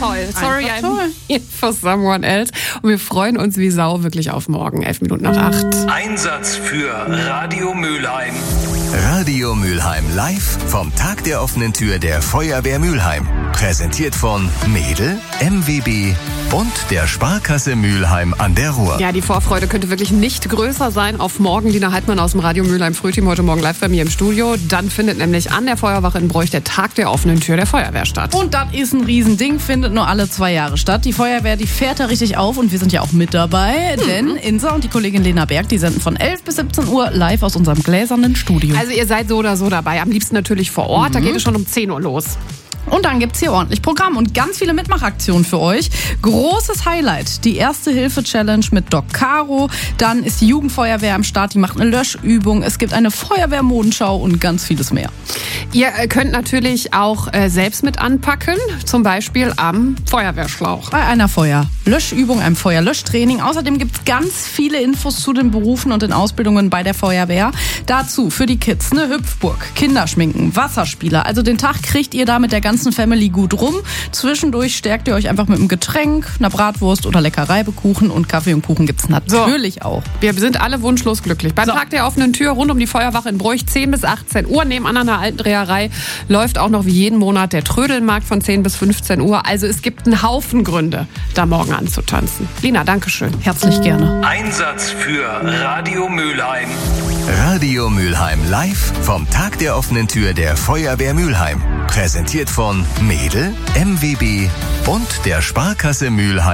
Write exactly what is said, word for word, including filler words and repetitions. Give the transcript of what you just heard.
toll. Sorry, Einfach I'm toll. here for someone else. Und wir freuen uns wie Sau wirklich auf morgen. Elf Minuten nach acht. Einsatz für Radio Mülheim. Radio Mülheim live vom Tag der offenen Tür der Feuerwehr Mülheim. Präsentiert von Mädel, M W B und der Sparkasse Mülheim an der Ruhr. Ja, die Vorfreude könnte wirklich nicht größer sein auf morgen. Lina Heidmann aus dem Radio Mülheim Frühteam heute Morgen live bei mir im Studio. Dann findet nämlich an der Feuerwache in Broich der Tag der offenen Tür der Feuerwehr statt. Und das ist ein Riesending, findet nur alle zwei Jahre statt. Die Feuerwehr, die fährt da richtig auf und wir sind ja auch mit dabei. Mhm. Denn Insa und die Kollegin Lena Berg, die senden von elf bis siebzehn Uhr live aus unserem gläsernen Studio. Also ihr seid so oder so dabei. Am liebsten natürlich vor Ort. Mhm. Da geht es schon um zehn Uhr los. Und dann gibt's hier ordentlich Programm und ganz viele Mitmachaktionen für euch. Großes Highlight, die Erste-Hilfe-Challenge mit Doc Caro. Dann ist die Jugendfeuerwehr am Start, die macht eine Löschübung. Es gibt eine Feuerwehrmodenschau und ganz vieles mehr. Ihr könnt natürlich auch äh, selbst mit anpacken, zum Beispiel am Feuerwehrschlauch. Bei einer Feuerlöschübung, einem Feuerlöschtraining. Außerdem gibt's ganz viele Infos zu den Berufen und den Ausbildungen bei der Feuerwehr. Dazu für die Kids eine Hüpfburg, Kinderschminken, Wasserspieler. Also den Tag kriegt ihr da mit der ganzen Family gut rum. Zwischendurch stärkt ihr euch einfach mit einem Getränk, einer Bratwurst oder Leckereibekuchen und Kaffee und Kuchen gibt's natürlich so. Auch. Wir sind alle wunschlos glücklich. Beim so. Tag der offenen Tür rund um die Feuerwache in Broich zehn bis achtzehn Uhr. Nebenan an der alten Dreherei läuft auch noch wie jeden Monat der Trödelmarkt von zehn bis fünfzehn Uhr. Also es gibt einen Haufen Gründe, da morgen anzutanzen. Lina, dankeschön. Herzlich gerne. Einsatz für Radio Mülheim. Radio Mülheim live vom Tag der offenen Tür der Feuerwehr Mülheim. Präsentiert von Mädel, M W B und der Sparkasse Mülheim.